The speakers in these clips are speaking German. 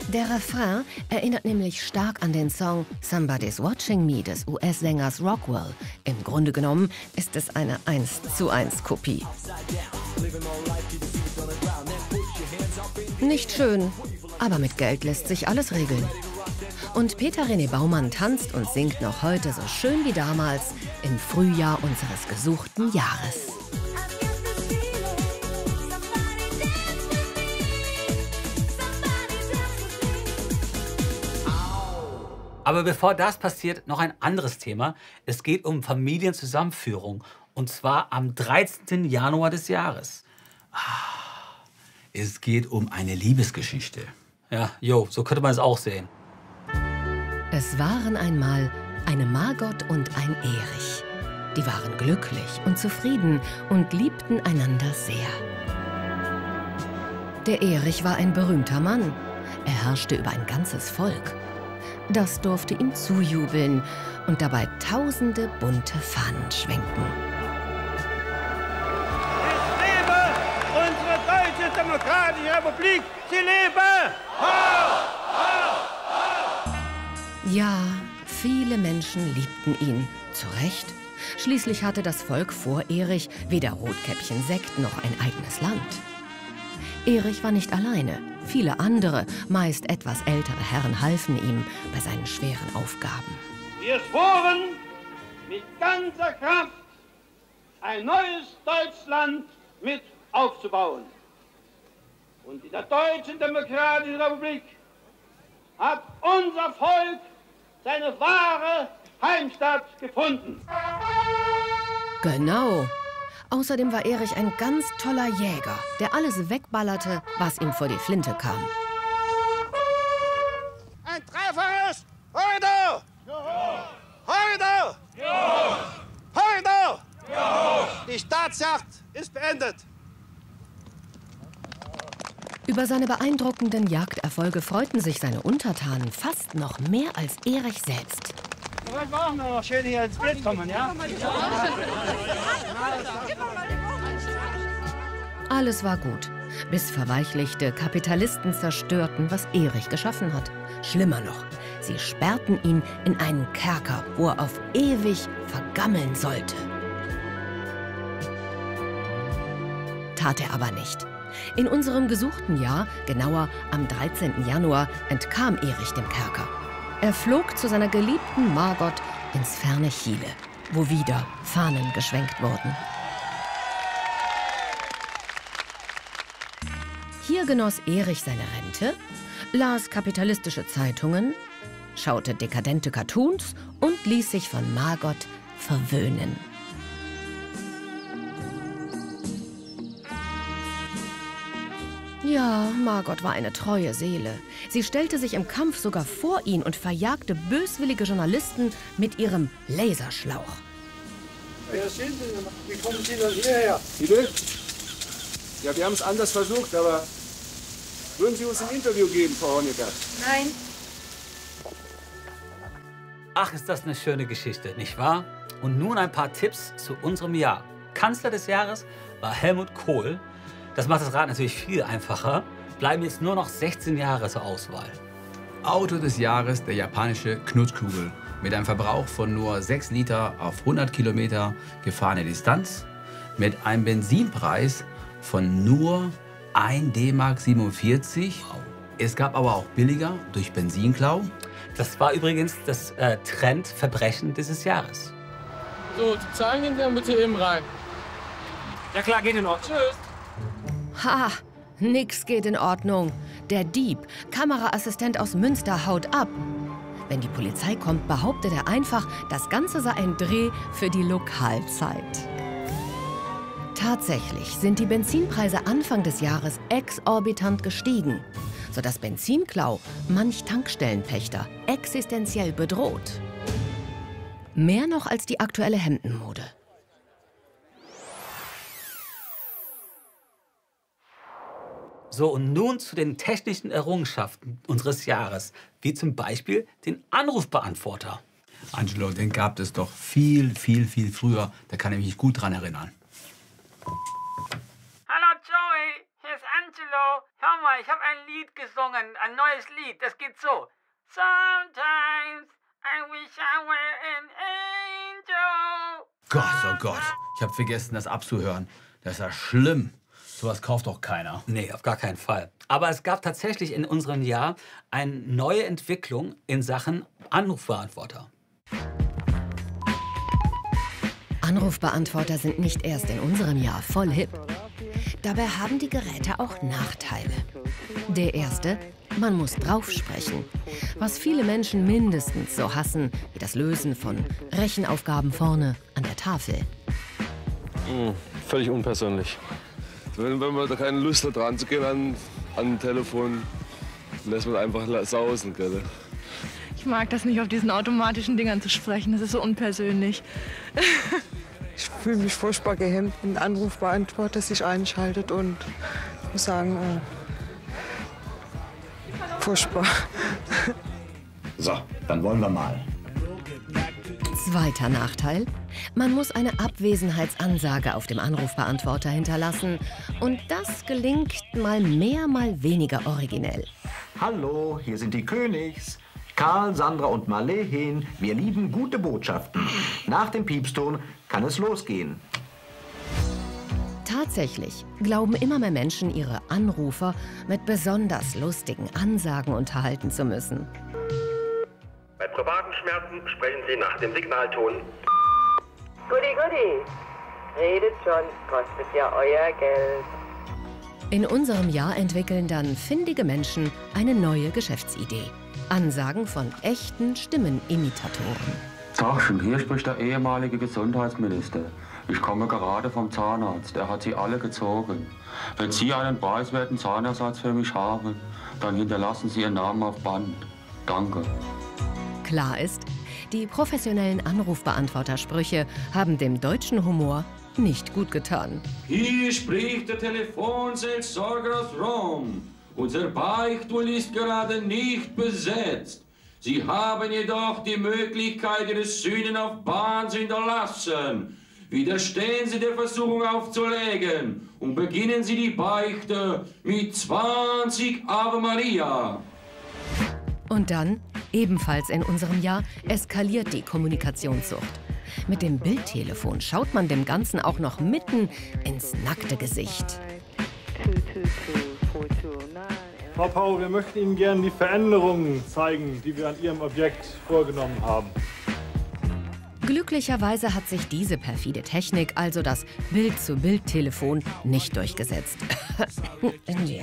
Der Refrain erinnert nämlich stark an den Song Somebody's Watching Me des US-Sängers Rockwell. Im Grunde genommen ist es eine 1:1 Kopie. Nicht schön, aber mit Geld lässt sich alles regeln. Und Peter René Baumann tanzt und singt noch heute so schön wie damals im Frühjahr unseres gesuchten Jahres. Aber bevor das passiert, noch ein anderes Thema. Es geht um Familienzusammenführung. Und zwar am 13. Januar des Jahres. Es geht um eine Liebesgeschichte. Ja, so könnte man es auch sehen. Es waren einmal eine Margot und ein Erich. Die waren glücklich und zufrieden und liebten einander sehr. Der Erich war ein berühmter Mann. Er herrschte über ein ganzes Volk. Das durfte ihm zujubeln und dabei tausende bunte Fahnen schwenken. Es lebe unsere Deutsche Demokratische Republik! Sie lebe! Ja, viele Menschen liebten ihn. Zu Recht. Schließlich hatte das Volk vor Erich weder Rotkäppchen Sekt noch ein eigenes Land. Erich war nicht alleine. Viele andere, meist etwas ältere Herren halfen ihm bei seinen schweren Aufgaben. Wir schworen mit ganzer Kraft, ein neues Deutschland mit aufzubauen. Und in der Deutschen Demokratischen Republik hat unser Volk seine wahre Heimstatt gefunden. Genau. Außerdem war Erich ein ganz toller Jäger, der alles wegballerte, was ihm vor die Flinte kam. Ein dreifaches Horridor! Horridor! Horridor! Die Staatsjagd ist beendet. Über seine beeindruckenden Jagderfolge freuten sich seine Untertanen fast noch mehr als Erich selbst. Wollen wir auch noch schön hier ins Bild kommen, ja? Alles war gut, bis verweichlichte Kapitalisten zerstörten, was Erich geschaffen hat. Schlimmer noch, sie sperrten ihn in einen Kerker, wo er auf ewig vergammeln sollte. Tat er aber nicht. In unserem gesuchten Jahr, genauer am 13. Januar, entkam Erich dem Kerker. Er flog zu seiner geliebten Margot ins ferne Chile, wo wieder Fahnen geschwenkt wurden. Hier genoss Erich seine Rente, las kapitalistische Zeitungen, schaute dekadente Cartoons und ließ sich von Margot verwöhnen. Ja, Margot war eine treue Seele. Sie stellte sich im Kampf sogar vor ihn und verjagte böswillige Journalisten mit ihrem Laserschlauch. Wer sind Sie? Wie kommen Sie denn hierher? Bitte? Ja, wir haben es anders versucht, aber würden Sie uns ein Interview geben, Frau Honecker? Nein. Ach, ist das eine schöne Geschichte, nicht wahr? Und nun ein paar Tipps zu unserem Jahr. Kanzler des Jahres war Helmut Kohl. Das macht das Rad natürlich viel einfacher. Bleiben jetzt nur noch 16 Jahre zur Auswahl. Auto des Jahres, der japanische Knutkugel. Mit einem Verbrauch von nur 6 Liter auf 100 Kilometer gefahrene Distanz. Mit einem Benzinpreis von nur 1 D-Mark 47. Es gab aber auch billiger durch Benzinklau. Das war übrigens das Trendverbrechen dieses Jahres. So, die Zahlen gehen dann bitte eben rein. Ja klar, geht in Ordnung. Tschüss. Ha, nix geht in Ordnung. Der Dieb, Kameraassistent aus Münster, haut ab. Wenn die Polizei kommt, behauptet er einfach, das Ganze sei ein Dreh für die Lokalzeit. Tatsächlich sind die Benzinpreise Anfang des Jahres exorbitant gestiegen, sodass Benzinklau manch Tankstellenpächter existenziell bedroht. Mehr noch als die aktuelle Hemdenmode. So, und nun zu den technischen Errungenschaften unseres Jahres, wie zum Beispiel den Anrufbeantworter. Angelo, den gab es doch viel früher. Da kann ich mich gut dran erinnern. Hallo Joey, hier ist Angelo. Hör mal, ich habe ein Lied gesungen, ein neues Lied. Das geht so. Sometimes I wish I were an angel. Gott, oh Gott. Ich habe vergessen, das abzuhören. Das ist ja schlimm. Sowas kauft doch keiner. Nee, auf gar keinen Fall. Aber es gab tatsächlich in unserem Jahr eine neue Entwicklung in Sachen Anrufbeantworter. Anrufbeantworter sind nicht erst in unserem Jahr voll hip. Dabei haben die Geräte auch Nachteile. Der erste: man muss drauf sprechen. Was viele Menschen mindestens so hassen wie das Lösen von Rechenaufgaben vorne an der Tafel. Völlig unpersönlich. Wenn man da keine Lust hat, dran zu gehen an ein Telefon, lässt man einfach sausen, gell? Ich mag das nicht, auf diesen automatischen Dingern zu sprechen. Das ist so unpersönlich. Ich fühle mich furchtbar gehemmt, wenn ein Anrufbeantworter sich einschaltet und ich muss sagen, furchtbar. So, dann wollen wir mal. Zweiter Nachteil: man muss eine Abwesenheitsansage auf dem Anrufbeantworter hinterlassen. Und das gelingt mal mehr, mal weniger originell. Hallo, hier sind die Königs. Karl, Sandra und Marleen. Wir lieben gute Botschaften. Nach dem Piepston kann es losgehen. Tatsächlich glauben immer mehr Menschen, ihre Anrufer mit besonders lustigen Ansagen unterhalten zu müssen. Bei privaten Schmerzen sprechen Sie nach dem Signalton. Goody, goody. Redet schon, kostet ja euer Geld. In unserem Jahr entwickeln dann findige Menschen eine neue Geschäftsidee. Ansagen von echten Stimmenimitatoren. Tagchen, hier spricht der ehemalige Gesundheitsminister. Ich komme gerade vom Zahnarzt. Er hat sie alle gezogen. Wenn Sie einen preiswerten Zahnersatz für mich haben, dann hinterlassen Sie Ihren Namen auf Band. Danke. Klar ist, die professionellen Anrufbeantwortersprüche haben dem deutschen Humor nicht gut getan. Hier spricht der Telefonseelsorger aus Rom. Unser Beichtstuhl ist gerade nicht besetzt. Sie haben jedoch die Möglichkeit, Ihre Sünden auf Bahn zu hinterlassen. Widerstehen Sie der Versuchung aufzulegen und beginnen Sie die Beichte mit 20 Ave Maria. Und dann, ebenfalls in unserem Jahr, eskaliert die Kommunikationssucht. Mit dem Bildtelefon schaut man dem Ganzen auch noch mitten ins nackte Gesicht. Frau Pau, wir möchten Ihnen gerne die Veränderungen zeigen, die wir an Ihrem Objekt vorgenommen haben. Glücklicherweise hat sich diese perfide Technik, also das Bild-zu-Bild-Telefon, nicht durchgesetzt. Ja.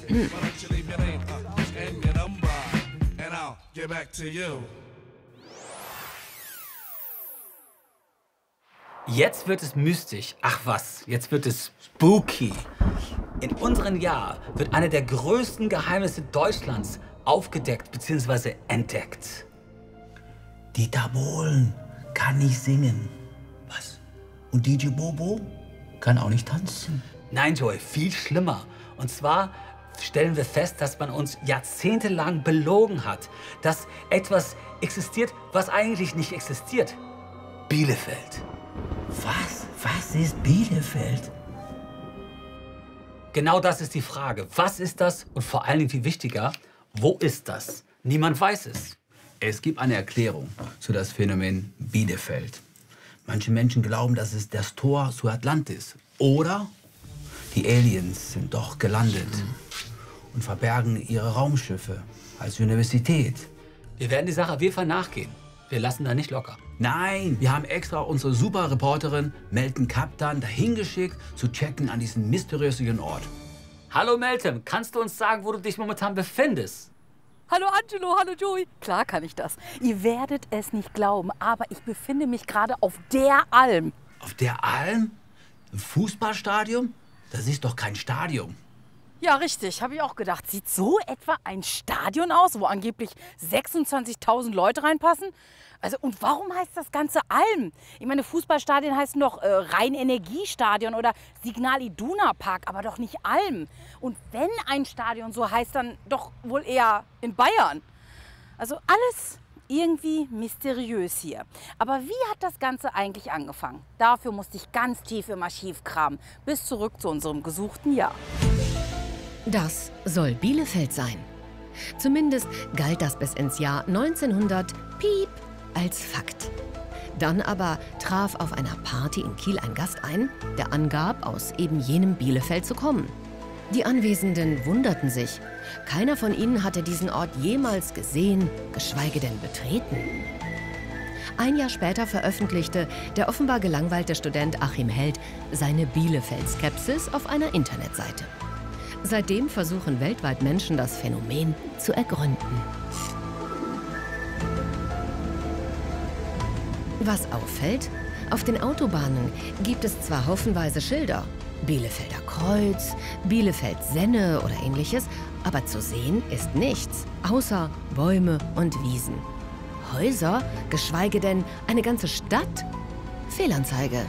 Jetzt wird es mystisch. Ach was, jetzt wird es spooky. In unserem Jahr wird eine der größten Geheimnisse Deutschlands aufgedeckt bzw. entdeckt. Dieter Bohlen kann nicht singen. Was? Und DJ Bobo kann auch nicht tanzen. Nein, Joey, viel schlimmer. Und zwar stellen wir fest, dass man uns jahrzehntelang belogen hat. Dass etwas existiert, was eigentlich nicht existiert. Bielefeld. Was? Was ist Bielefeld? Genau das ist die Frage. Was ist das? Und vor allen Dingen viel wichtiger, wo ist das? Niemand weiß es. Es gibt eine Erklärung zu das Phänomen Bielefeld. Manche Menschen glauben, dass es das Tor zu Atlantis. Oder die Aliens sind doch gelandet und verbergen ihre Raumschiffe als Universität. Wir werden die Sache auf jeden Fall nachgehen. Wir lassen da nicht locker. Nein, wir haben extra unsere super Reporterin Meltem Kaptan dahin geschickt, zu checken an diesem mysteriösen Ort. Hallo Meltem, kannst du uns sagen, wo du dich momentan befindest? Hallo Angelo, hallo Joey. Klar kann ich das. Ihr werdet es nicht glauben, aber ich befinde mich gerade auf der Alm. Auf der Alm? Im Fußballstadion? Das ist doch kein Stadion. Ja, richtig, habe ich auch gedacht. Sieht so etwa ein Stadion aus, wo angeblich 26.000 Leute reinpassen? Also, und warum heißt das Ganze Alm? Ich meine, Fußballstadien heißen doch Rhein-Energiestadion oder Signal Iduna Park, aber doch nicht Alm. Und wenn ein Stadion so heißt, dann doch wohl eher in Bayern. Also alles irgendwie mysteriös hier. Aber wie hat das Ganze eigentlich angefangen? Dafür musste ich ganz tief im Archiv kramen, bis zurück zu unserem gesuchten Jahr. Das soll Bielefeld sein. Zumindest galt das bis ins Jahr 1900 Piep als Fakt. Dann aber traf auf einer Party in Kiel ein Gast ein, der angab, aus eben jenem Bielefeld zu kommen. Die Anwesenden wunderten sich. Keiner von ihnen hatte diesen Ort jemals gesehen, geschweige denn betreten. Ein Jahr später veröffentlichte der offenbar gelangweilte Student Achim Held seine Bielefeld-Skepsis auf einer Internetseite. Seitdem versuchen weltweit Menschen, das Phänomen zu ergründen. Was auffällt? Auf den Autobahnen gibt es zwar haufenweise Schilder, Bielefelder Kreuz, Bielefeld-Senne oder ähnliches, aber zu sehen ist nichts, außer Bäume und Wiesen. Häuser, geschweige denn eine ganze Stadt? Fehlanzeige.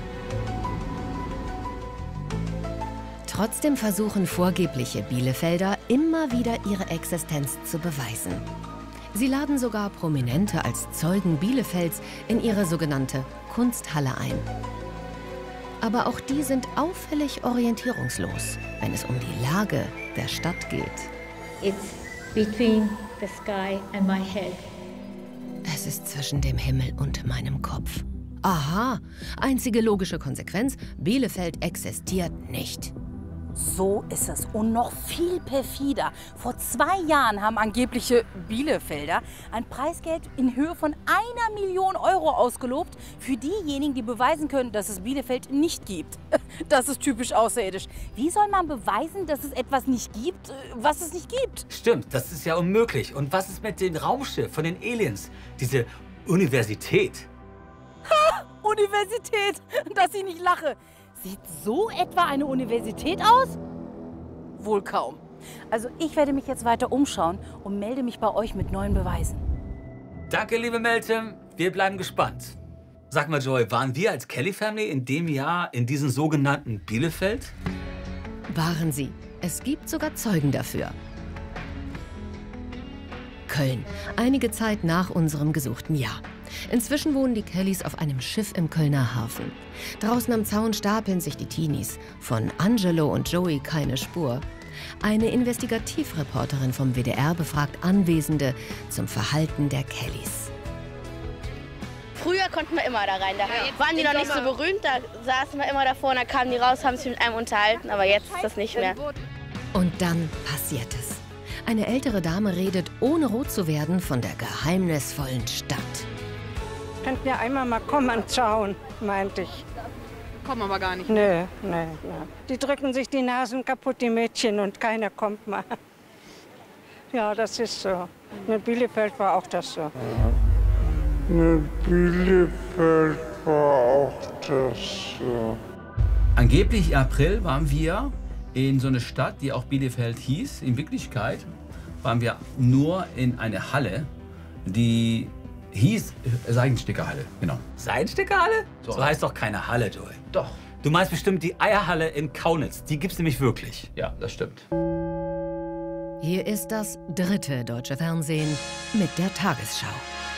Trotzdem versuchen vorgebliche Bielefelder immer wieder ihre Existenz zu beweisen. Sie laden sogar Prominente als Zeugen Bielefelds in ihre sogenannte Kunsthalle ein. Aber auch die sind auffällig orientierungslos, wenn es um die Lage der Stadt geht. It's between the sky and my head. Es ist zwischen dem Himmel und meinem Kopf. Aha, einzige logische Konsequenz, Bielefeld existiert nicht. So ist es und noch viel perfider. Vor 2 Jahren haben angebliche Bielefelder ein Preisgeld in Höhe von 1 Million Euro ausgelobt für diejenigen, die beweisen können, dass es Bielefeld nicht gibt. Das ist typisch außerirdisch. Wie soll man beweisen, dass es etwas nicht gibt, was es nicht gibt? Stimmt, das ist ja unmöglich. Und was ist mit dem Raumschiff von den Aliens? Diese Universität. Ha! Universität! Dass ich nicht lache. Sieht so etwa eine Universität aus? Wohl kaum. Also ich werde mich jetzt weiter umschauen und melde mich bei euch mit neuen Beweisen. Danke, liebe Melte. Wir bleiben gespannt. Sag mal, Joy, waren wir als Kelly Family in dem Jahr in diesem sogenannten Bielefeld? Waren sie. Es gibt sogar Zeugen dafür. Köln, einige Zeit nach unserem gesuchten Jahr. Inzwischen wohnen die Kellys auf einem Schiff im Kölner Hafen. Draußen am Zaun stapeln sich die Teenies. Von Angelo und Joey keine Spur. Eine Investigativreporterin vom WDR befragt Anwesende zum Verhalten der Kellys. Früher konnten wir immer da rein. Da waren die noch nicht so berühmt, da saßen wir immer davor und da kamen die raus, haben sich mit einem unterhalten. Aber jetzt ist das nicht mehr. Und dann passiert es. Eine ältere Dame redet, ohne rot zu werden, von der geheimnisvollen Stadt. Könnt ihr einmal mal kommen und schauen, meinte ich. Kommen aber gar nicht. Nee. Die drücken sich die Nasen kaputt, die Mädchen, und keiner kommt mal. Ja, das ist so. In Bielefeld war auch das so. In Bielefeld war auch das so. Angeblich im April waren wir in so einer Stadt, die auch Bielefeld hieß. In Wirklichkeit waren wir nur in einer Halle, die hieß Seidensticker-Halle, genau. Seidensticker-Halle? So heißt doch keine Halle, Joey. Doch. Du meinst bestimmt die Eierhalle in Kaunitz. Die gibt's nämlich wirklich. Ja, das stimmt. Hier ist das 3. deutsche Fernsehen mit der Tagesschau.